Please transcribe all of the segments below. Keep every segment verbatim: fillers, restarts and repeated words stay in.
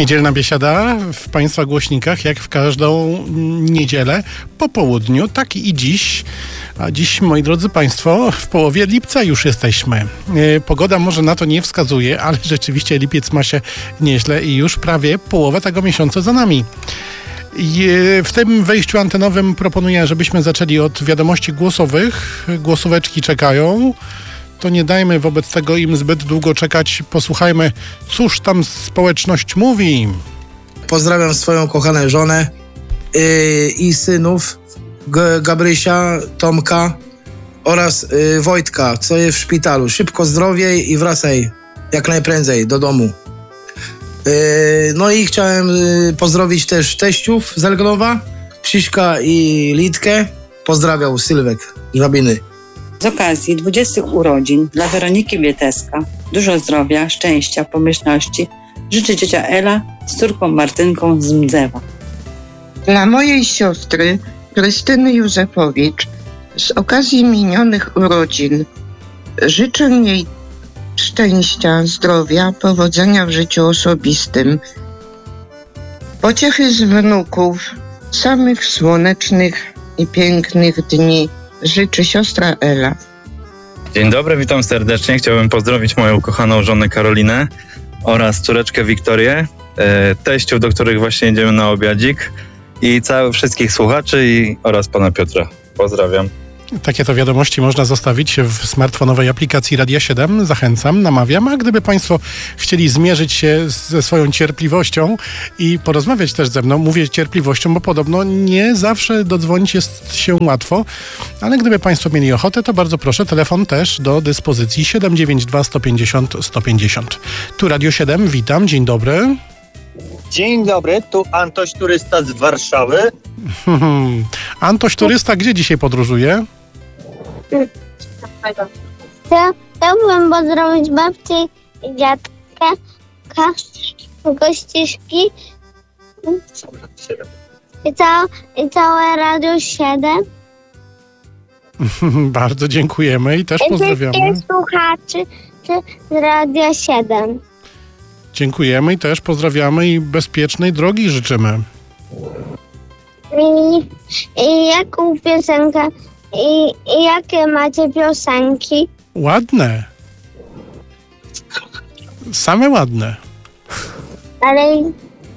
Niedzielna biesiada w Państwa głośnikach, jak w każdą niedzielę po południu, tak i dziś. A dziś, moi drodzy Państwo, w połowie lipca już jesteśmy. Pogoda może na to nie wskazuje, ale rzeczywiście lipiec ma się nieźle i już prawie połowę tego miesiąca za nami. I w tym wejściu antenowym proponuję, żebyśmy zaczęli od wiadomości głosowych. Głosóweczki czekają. To nie dajmy wobec tego im zbyt długo czekać. Posłuchajmy, cóż tam społeczność mówi. Pozdrawiam swoją kochaną żonę yy, i synów G- Gabrysia, Tomka oraz yy, Wojtka, co jest w szpitalu. Szybko zdrowiej i wracaj jak najprędzej do domu. Yy, no i chciałem yy, pozdrowić też teściów z Elgnowa, Krzyśka i Litkę. Pozdrawiam Sylwek z Żabiny. Z okazji dwudziestych urodzin dla Weroniki Wieteska dużo zdrowia, szczęścia, pomyślności życzy ciocia Ela z córką Martynką z Mdzewa. Dla mojej siostry Krystyny Józefowicz z okazji minionych urodzin życzę jej szczęścia, zdrowia, powodzenia w życiu osobistym, pociechy z wnuków, samych słonecznych i pięknych dni życzy siostra Ela. Dzień dobry, witam serdecznie. Chciałbym pozdrowić moją ukochaną żonę Karolinę oraz córeczkę Wiktorię, e, teściów, do których właśnie jedziemy na obiadzik, i całych wszystkich słuchaczy i, oraz pana Piotra. Pozdrawiam. Takie to wiadomości można zostawić w smartfonowej aplikacji Radia siedem. Zachęcam, namawiam. A gdyby Państwo chcieli zmierzyć się ze swoją cierpliwością i porozmawiać też ze mną, mówię cierpliwością, bo podobno nie zawsze dodzwonić jest się łatwo, ale gdyby Państwo mieli ochotę, to bardzo proszę, telefon też do dyspozycji siedem dziewięć dwa sto pięćdziesiąt sto pięćdziesiąt. Tu Radio siedem, witam, dzień dobry. Dzień dobry, tu Antoś Turysta z Warszawy. Antoś Turysta, gdzie dzisiaj podróżuje? Chciałbym pozdrowić babcię i dziadka, gościszki i, cał, i całe Radio siedem. Bardzo dziękujemy i też I pozdrawiamy. wszystkich słuchaczy z Radia siedem. Dziękujemy i też pozdrawiamy i bezpiecznej drogi życzymy. I, i jaką piosenkę, i, i jakie macie piosenki? Ładne. Same ładne. Ale...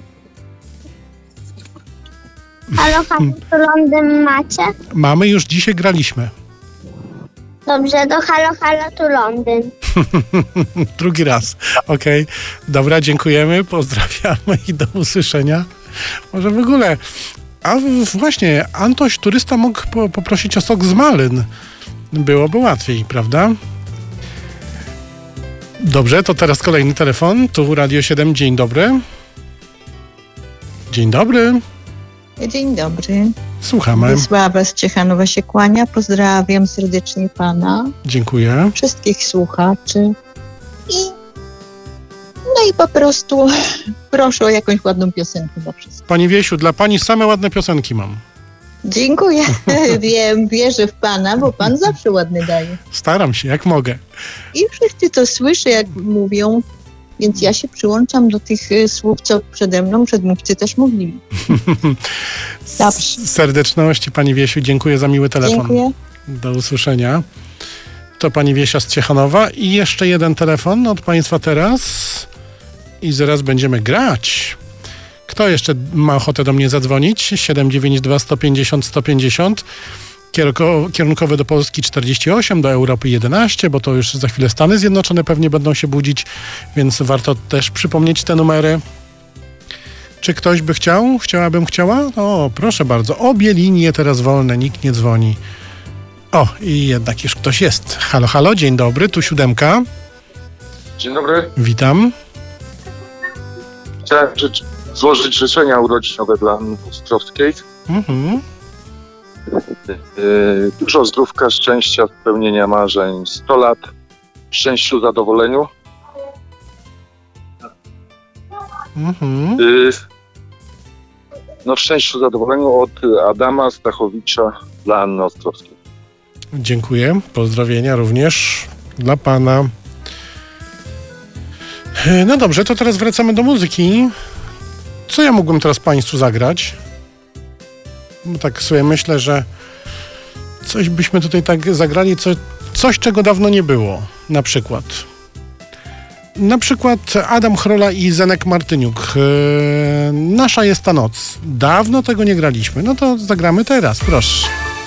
Halo, halo, tu Londyn macie? Mamy, już dzisiaj graliśmy. Dobrze, to halo, halo, tu Londyn. Drugi raz. Okej. Okay. Dobra, dziękujemy, pozdrawiamy i do usłyszenia. Może w ogóle... A właśnie, Antoś Turysta mógł po, poprosić o sok z malyn. Byłoby łatwiej, prawda? Dobrze, to teraz kolejny telefon. Tu Radio siedem, dzień dobry. Dzień dobry. Dzień dobry. Słuchamy. Wysława z Ciechanowa się kłania. Pozdrawiam serdecznie pana. Dziękuję. Wszystkich słuchaczy. I no i po prostu proszę o jakąś ładną piosenkę dla wszystkich. Pani Wiesiu, dla pani same ładne piosenki mam. Dziękuję. Wiem, wierzę w pana, bo pan zawsze ładny daje. Staram się, jak mogę. I wszyscy to słyszę, jak mówią, więc ja się przyłączam do tych słów, co przede mną przedmówcy też mówili. Dobrze. Serdeczności pani Wiesiu, dziękuję za miły telefon. Dziękuję. Do usłyszenia. To pani Wiesia z Ciechanowa i jeszcze jeden telefon od państwa teraz i zaraz będziemy grać. Kto jeszcze ma ochotę do mnie zadzwonić? siedem dziewięć dwa sto pięćdziesiąt sto pięćdziesiąt. Kierunko, kierunkowy do Polski czterdzieści osiem, do Europy jedenaście, bo to już za chwilę Stany Zjednoczone pewnie będą się budzić, więc warto też przypomnieć te numery. Czy ktoś by chciał? Chciałabym, chciała? O, proszę bardzo. Obie linie teraz wolne, nikt nie dzwoni. O, i jednak już ktoś jest. Halo, halo, dzień dobry, tu siódemka. Dzień dobry. Witam. Chciałem żyć, złożyć życzenia urodzinowe dla Anny Ostrowskiej. Mhm. Yy, dużo zdrówka, szczęścia, spełnienia marzeń, sto lat w szczęściu, zadowoleniu. Mhm. Yy, no w szczęściu, zadowoleniu od Adama Stachowicza dla Anny Ostrowskiej. Dziękuję. Pozdrowienia również dla pana. No dobrze, to teraz wracamy do muzyki. Co ja mógłbym teraz Państwu zagrać? No tak sobie myślę, że coś byśmy tutaj tak zagrali, co, coś czego dawno nie było. Na przykład. Na przykład Adam Chrola i Zenek Martyniuk. Yy, Nasza jest ta noc. Dawno tego nie graliśmy. No to zagramy teraz, proszę.